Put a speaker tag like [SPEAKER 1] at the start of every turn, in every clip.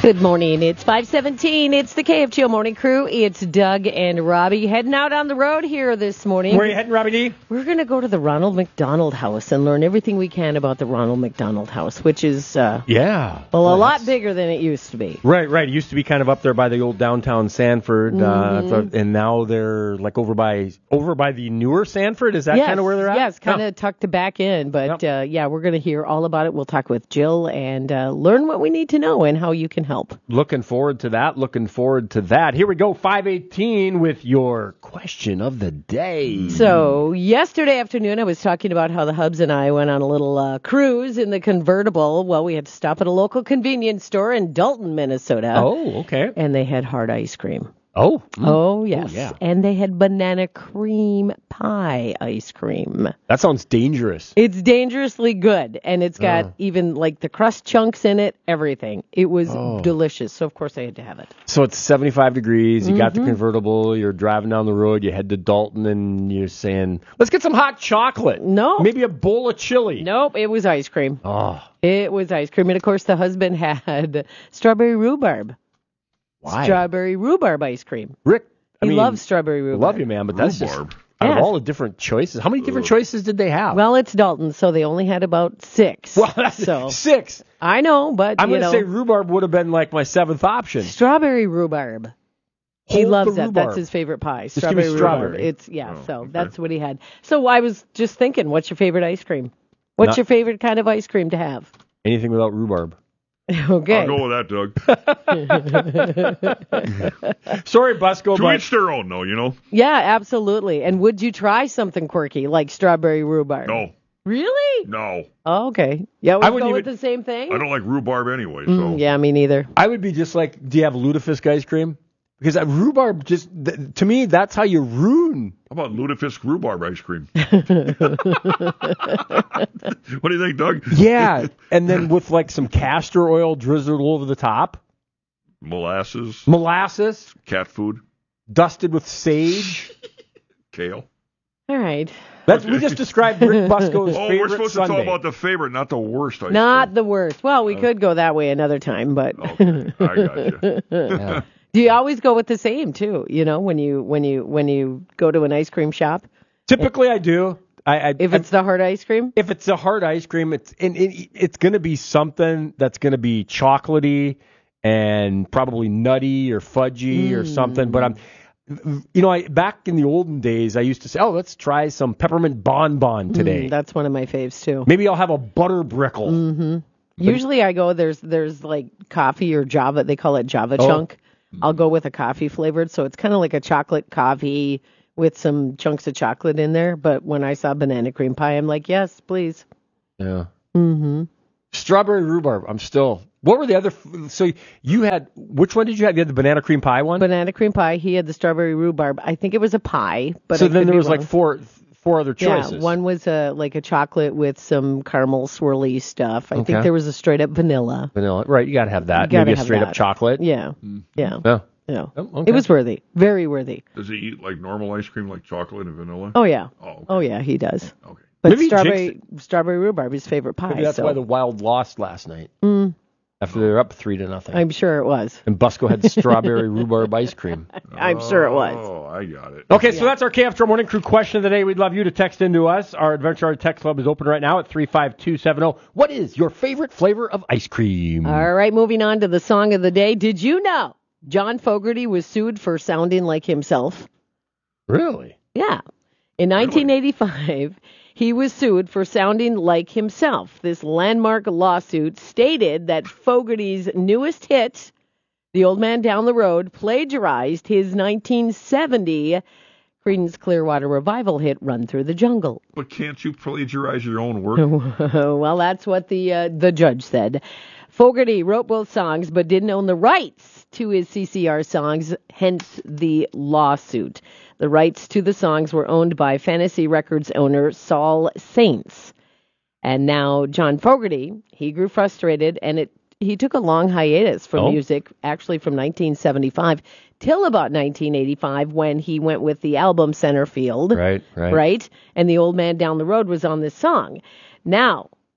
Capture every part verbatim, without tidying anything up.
[SPEAKER 1] Good morning. It's five seventeen. It's the K F G O Morning Crew. It's Doug and Robbie heading out on the road here this morning.
[SPEAKER 2] Where are you heading, Robbie D?
[SPEAKER 1] We're going to go to the Ronald McDonald House and learn everything we can about the Ronald McDonald House, which is uh,
[SPEAKER 2] yeah,
[SPEAKER 1] well,
[SPEAKER 2] well,
[SPEAKER 1] a lot bigger than it used to be.
[SPEAKER 2] Right, right. It used to be kind of up there by the old downtown Sanford,
[SPEAKER 1] mm-hmm.
[SPEAKER 2] uh, and now they're like over by over by the newer Sanford. Is that
[SPEAKER 1] yes,
[SPEAKER 2] kind of where they're at?
[SPEAKER 1] Yes, kind of
[SPEAKER 2] oh.
[SPEAKER 1] tucked back in. But
[SPEAKER 2] yep.
[SPEAKER 1] uh, yeah, we're going to hear all about it. We'll talk with Jill and uh, learn what we need to know and how you can help.
[SPEAKER 2] Looking forward to that. Looking forward to that. Here we go, five eighteen with your question of the day.
[SPEAKER 1] So yesterday afternoon, I was talking about how the Hubs and I went on a little uh, cruise in the convertible. Well, we had to stop at a local convenience store in Dalton, Minnesota.
[SPEAKER 2] Oh, okay.
[SPEAKER 1] And they had hard ice cream.
[SPEAKER 2] Oh. Mm.
[SPEAKER 1] Oh, yes.
[SPEAKER 2] Oh, yeah.
[SPEAKER 1] And they had banana cream pie ice cream.
[SPEAKER 2] That sounds dangerous.
[SPEAKER 1] It's dangerously good. And it's got
[SPEAKER 2] oh.
[SPEAKER 1] even like the crust chunks in it, everything. It was
[SPEAKER 2] oh.
[SPEAKER 1] delicious. So, of course, I had to have it.
[SPEAKER 2] So it's seventy-five degrees. You
[SPEAKER 1] mm-hmm.
[SPEAKER 2] got the convertible. You're driving down the road. You head to Dalton and you're saying, let's get some hot chocolate.
[SPEAKER 1] No.
[SPEAKER 2] Maybe a bowl of chili.
[SPEAKER 1] Nope. It was ice cream.
[SPEAKER 2] Oh.
[SPEAKER 1] It was ice cream. And, of course, the husband had strawberry rhubarb.
[SPEAKER 2] Why?
[SPEAKER 1] Strawberry rhubarb ice cream.
[SPEAKER 2] Rick, I
[SPEAKER 1] he
[SPEAKER 2] mean,
[SPEAKER 1] loves strawberry rhubarb.
[SPEAKER 2] Love you, man, but that's
[SPEAKER 3] rhubarb.
[SPEAKER 2] just out
[SPEAKER 1] yes.
[SPEAKER 2] of all the different choices. How many different choices did they have?
[SPEAKER 1] Well, it's Dalton, so they only had about six.
[SPEAKER 2] Well, that's
[SPEAKER 1] so
[SPEAKER 2] six.
[SPEAKER 1] I know, but
[SPEAKER 2] I'm
[SPEAKER 1] you
[SPEAKER 2] going
[SPEAKER 1] know,
[SPEAKER 2] to say rhubarb would have been like my seventh option.
[SPEAKER 1] Strawberry rhubarb. He
[SPEAKER 2] Hold
[SPEAKER 1] loves
[SPEAKER 2] the
[SPEAKER 1] that.
[SPEAKER 2] rhubarb.
[SPEAKER 1] That's his favorite pie.
[SPEAKER 2] Just
[SPEAKER 1] Strawberry
[SPEAKER 2] give me
[SPEAKER 1] rhubarb.
[SPEAKER 2] strawberry.
[SPEAKER 1] It's yeah.
[SPEAKER 3] Oh,
[SPEAKER 1] so
[SPEAKER 3] okay.
[SPEAKER 1] that's what he had. So I was just thinking, what's your favorite ice cream? What's
[SPEAKER 2] Not-
[SPEAKER 1] your favorite kind of ice cream to have?
[SPEAKER 2] Anything without rhubarb.
[SPEAKER 1] Okay.
[SPEAKER 3] I'll go with that, Doug.
[SPEAKER 2] Sorry, Busco,
[SPEAKER 3] To
[SPEAKER 2] but
[SPEAKER 3] each their own, though, you know?
[SPEAKER 1] Yeah, absolutely. And would you try something quirky like strawberry rhubarb?
[SPEAKER 3] No.
[SPEAKER 1] Really?
[SPEAKER 3] No.
[SPEAKER 1] Oh, okay. Yeah, we
[SPEAKER 2] I
[SPEAKER 1] go
[SPEAKER 2] wouldn't
[SPEAKER 1] with
[SPEAKER 2] even-
[SPEAKER 1] the same thing.
[SPEAKER 3] I don't like rhubarb anyway, so.
[SPEAKER 1] Mm, yeah, me neither.
[SPEAKER 2] I would be just like, do you have lutefisk ice cream? Because uh, rhubarb just, th- to me, that's how you ruin.
[SPEAKER 3] How about lutefisk rhubarb ice cream? What do you think, Doug?
[SPEAKER 2] Yeah, and then with like some castor oil drizzled over the top,
[SPEAKER 3] Molasses,
[SPEAKER 2] molasses,
[SPEAKER 3] cat food,
[SPEAKER 2] dusted with sage.
[SPEAKER 3] kale.
[SPEAKER 1] All right.
[SPEAKER 2] That's, we just described Rick Busco's
[SPEAKER 3] Oh,
[SPEAKER 2] favorite
[SPEAKER 3] we're supposed
[SPEAKER 2] sundae.
[SPEAKER 3] to talk about the favorite, not the worst ice
[SPEAKER 1] Not
[SPEAKER 3] cream.
[SPEAKER 1] the worst. Well, we could go that way another time, but
[SPEAKER 3] Okay, I got you.
[SPEAKER 2] Yeah.
[SPEAKER 1] do you always go with the same too? You know, when you when you when you go to an ice cream shop,
[SPEAKER 2] Typically, I do. I, I
[SPEAKER 1] if it's the hard ice cream.
[SPEAKER 2] if it's a hard ice cream, it's and it, it's going to be something that's going to be chocolatey and probably nutty or fudgy or something. But I'm, you know, I back in the olden days, I used to say, oh, let's try some peppermint bonbon today.
[SPEAKER 1] Mm, that's one of my faves too.
[SPEAKER 2] Maybe I'll have a butter brickle.
[SPEAKER 1] Mm-hmm. Usually, I go there's there's like coffee or Java. They call it Java
[SPEAKER 2] Oh.
[SPEAKER 1] chunk. I'll go with a coffee flavored, so it's kind of like a chocolate coffee with some chunks of chocolate in there. But when I saw banana cream pie, I'm like, yes, please.
[SPEAKER 2] Yeah.
[SPEAKER 1] Mm-hmm.
[SPEAKER 2] Strawberry rhubarb. I'm still. What were the other? So you had which one did you have? You had the banana cream pie one.
[SPEAKER 1] Banana cream pie. He had the strawberry rhubarb. I think it was a pie, but
[SPEAKER 2] so
[SPEAKER 1] I
[SPEAKER 2] then
[SPEAKER 1] could
[SPEAKER 2] there
[SPEAKER 1] be
[SPEAKER 2] was
[SPEAKER 1] wrong.
[SPEAKER 2] like four four other choices.
[SPEAKER 1] Yeah, one was a like a chocolate with some caramel swirly stuff. I
[SPEAKER 2] Okay.
[SPEAKER 1] think there was a straight up vanilla.
[SPEAKER 2] Vanilla. Right. You got to have that.
[SPEAKER 1] You gotta
[SPEAKER 2] Maybe a
[SPEAKER 1] have
[SPEAKER 2] straight up
[SPEAKER 1] that.
[SPEAKER 2] chocolate.
[SPEAKER 1] Yeah, yeah,
[SPEAKER 2] Yeah.
[SPEAKER 1] yeah.
[SPEAKER 2] Oh, okay.
[SPEAKER 1] It was worthy, very worthy.
[SPEAKER 3] Does he eat like normal ice cream, like chocolate and vanilla?
[SPEAKER 1] Oh yeah,
[SPEAKER 3] Oh, okay.
[SPEAKER 1] oh yeah, he does.
[SPEAKER 3] Okay.
[SPEAKER 1] But
[SPEAKER 2] Maybe he
[SPEAKER 1] strawberry strawberry rhubarb is his favorite pie.
[SPEAKER 2] Maybe that's
[SPEAKER 1] so
[SPEAKER 2] why the Wild lost last night.
[SPEAKER 1] Mm.
[SPEAKER 2] After they were up three to nothing.
[SPEAKER 1] I'm sure it was.
[SPEAKER 2] And Busco had strawberry rhubarb ice cream.
[SPEAKER 1] I'm sure it was.
[SPEAKER 3] Oh, I got it.
[SPEAKER 2] Okay, so that's our K F G O Morning Crew question of the day. We'd love you to text into us. Our Adventure Hour text club is open right now at three five two seven zero. What is your favorite flavor of ice cream?
[SPEAKER 1] All right, moving on to the song of the day. Did you know John Fogerty was sued for sounding like himself?
[SPEAKER 2] Really?
[SPEAKER 1] Yeah. In nineteen eighty-five, he was sued for sounding like himself. This landmark lawsuit stated that Fogerty's newest hit, The Old Man Down the Road, plagiarized his nineteen seventy Creedence Clearwater Revival hit, Run Through the Jungle.
[SPEAKER 3] But can't you plagiarize your own work?
[SPEAKER 1] Well, that's what the uh, the judge said. Fogerty wrote both songs but didn't own the rights to his C C R songs, hence the lawsuit. The rights to the songs were owned by Fantasy Records owner Saul Saints. And now John Fogerty, he grew frustrated, and it he took a long hiatus from
[SPEAKER 2] Oh.
[SPEAKER 1] music, actually from nineteen seventy-five till about nineteen eighty-five, when he went with the album Centerfield.
[SPEAKER 2] Right, right.
[SPEAKER 1] Right? And The Old Man Down the Road was on this song. Now,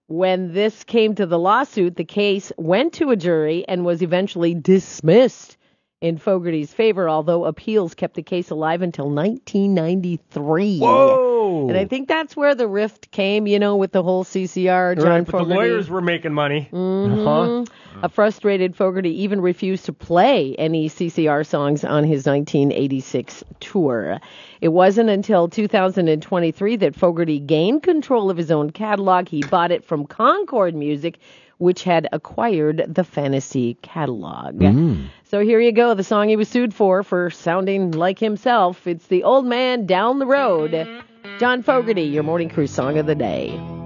[SPEAKER 1] When this came to the lawsuit, the case went to a jury and was eventually dismissed in Fogarty's favor, although appeals kept the case alive until nineteen ninety-three.
[SPEAKER 2] Whoa!
[SPEAKER 1] And I think that's where the rift came, you know, with the whole C C R, John
[SPEAKER 2] right, but
[SPEAKER 1] Fogarty.
[SPEAKER 2] the lawyers were making money.
[SPEAKER 1] Mm-hmm.
[SPEAKER 2] Uh-huh.
[SPEAKER 1] A frustrated Fogarty even refused to play any C C R songs on his nineteen eighty-six tour. It wasn't until two thousand twenty-three that Fogarty gained control of his own catalog. He bought it from Concord Music, which had acquired the Fantasy catalog.
[SPEAKER 2] Mm.
[SPEAKER 1] So here you go, the song he was sued for, for sounding like himself. It's The Old Man Down the Road. John Fogarty, your Morning Cruise song of the day.